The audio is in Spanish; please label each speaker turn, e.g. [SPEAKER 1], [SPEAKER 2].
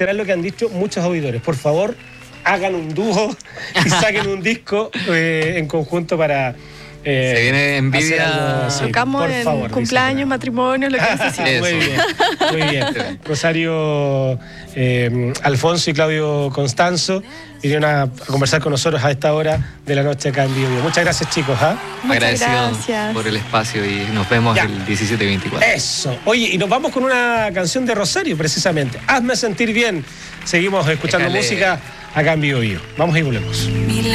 [SPEAKER 1] reiterar lo que han dicho muchos auditores. Por favor, hagan un dúo y saquen un disco en conjunto para...
[SPEAKER 2] se viene Envidia.
[SPEAKER 3] Tocamos en
[SPEAKER 1] favor,
[SPEAKER 3] cumpleaños, matrimonios, lo que necesitemos.
[SPEAKER 1] Muy bien. Rosario Alfonso y Claudio Constanzo vinieron a conversar con nosotros a esta hora de la noche acá en Bio Bio. Muchas gracias, chicos.
[SPEAKER 2] Agradecido por el espacio y nos vemos el 17 y 24.
[SPEAKER 1] Eso. Oye, y nos vamos con una canción de Rosario, precisamente. Hazme sentir bien. Seguimos escuchando música acá en Bio Bio. Vamos y volvemos.